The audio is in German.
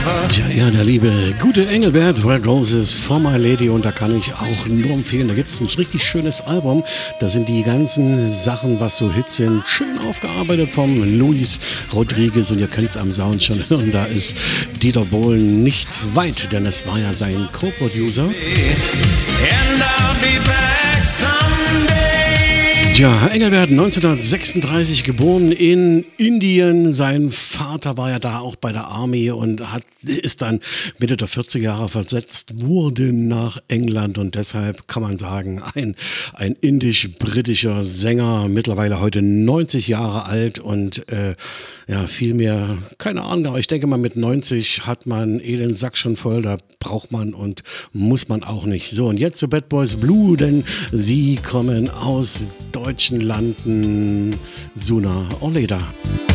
Tja, ja, der liebe gute Engelbert, Red Roses for My Lady, und da kann ich auch nur empfehlen, da gibt es ein richtig schönes Album, da sind die ganzen Sachen, was so Hits sind, schön aufgearbeitet vom Luis Rodriguez, und ihr könnt es am Sound schon hören, da ist Dieter Bohlen nicht weit, denn es war ja sein Co-Producer. Ja, Engelbert, 1936 geboren in Indien. Sein Vater war ja da auch bei der Army und ist dann Mitte der 40er Jahre versetzt worden nach England, und deshalb kann man sagen, ein indisch-britischer Sänger, mittlerweile heute 90 Jahre alt, und ja, viel mehr, keine Ahnung, aber ich denke mal, mit 90 hat man den Sack schon voll, da braucht man und muss man auch nicht. So, und jetzt zu Bad Boys Blue, denn sie kommen aus deutschen Landen. Sooner or Later.